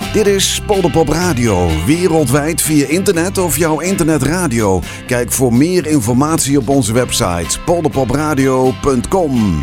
Dit is Polderpop Radio, wereldwijd via internet of jouw internetradio. Kijk voor meer informatie op onze website polderpopradio.com.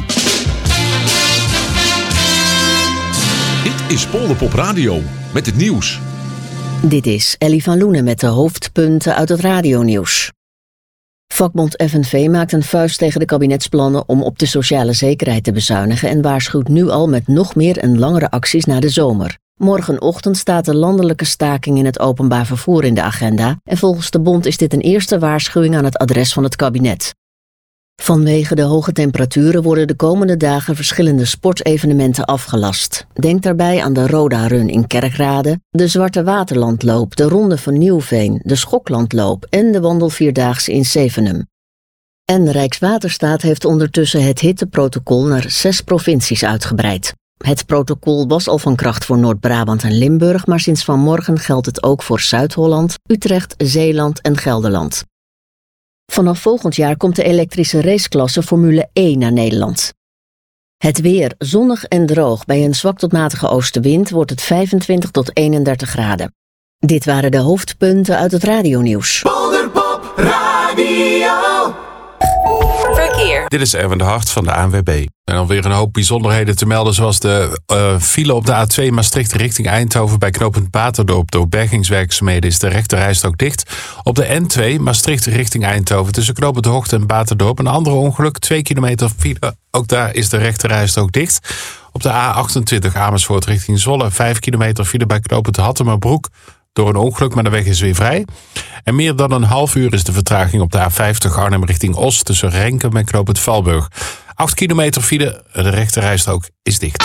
Dit is Polderpop Radio met het nieuws. Dit is Ellie van Loenen met de hoofdpunten uit het radionieuws. Vakbond FNV maakt een vuist tegen de kabinetsplannen om op de sociale zekerheid te bezuinigen en waarschuwt nu al met nog meer en langere acties na de zomer. Morgenochtend staat de landelijke staking in het openbaar vervoer in de agenda en volgens de bond is dit een eerste waarschuwing aan het adres van het kabinet. Vanwege de hoge temperaturen worden de komende dagen verschillende sportevenementen afgelast. Denk daarbij aan de Roda Run in Kerkrade, de Zwarte Waterlandloop, de Ronde van Nieuwveen, de Schoklandloop en de Wandelvierdaagse in Zevenum. En Rijkswaterstaat heeft ondertussen het hitteprotocol naar 6 provincies uitgebreid. Het protocol was al van kracht voor Noord-Brabant en Limburg, maar sinds vanmorgen geldt het ook voor Zuid-Holland, Utrecht, Zeeland en Gelderland. Vanaf volgend jaar komt de elektrische raceklasse Formule E naar Nederland. Het weer zonnig en droog. Bij een zwak tot matige oostenwind wordt het 25 tot 31 graden. Dit waren de hoofdpunten uit het radionieuws. Polderpop Radio. Verkeer. Dit is Erwin de Hart van de ANWB. En alweer een hoop bijzonderheden te melden, zoals de file op de A2 Maastricht richting Eindhoven bij knooppunt Baterdorp. Door bergingswerkzaamheden is de rechterrijstrook dicht. Op de N2 Maastricht richting Eindhoven tussen knooppunt Hocht en Baterdorp een ander ongeluk, 2 kilometer file. Ook daar is de rechterrijstrook dicht. Op de A28 Amersfoort richting Zwolle 5 kilometer file bij knooppunt Hattemerbroek door een ongeluk, maar de weg is weer vrij. En meer dan een half uur is de vertraging op de A50 Arnhem richting Os tussen Renkum en knooppunt Valburg. 8 kilometer file, de rechterrijstrook is dicht.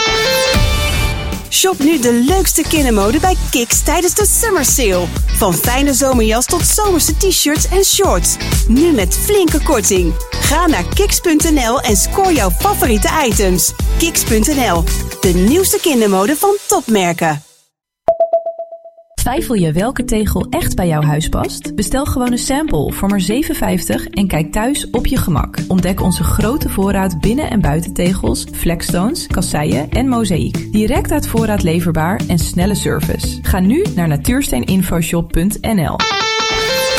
Shop nu de leukste kindermode bij Kiks tijdens de Summer Sale. Van fijne zomerjas tot zomerse t-shirts en shorts. Nu met flinke korting. Ga naar kiks.nl en scoor jouw favoriete items. Kiks.nl, de nieuwste kindermode van topmerken. Twijfel je welke tegel echt bij jouw huis past? Bestel gewoon een sample voor maar $7,50 en kijk thuis op je gemak. Ontdek onze grote voorraad binnen- en buitentegels, flagstones, kasseien en mozaïek. Direct uit voorraad leverbaar en snelle service. Ga nu naar natuursteeninfoshop.nl.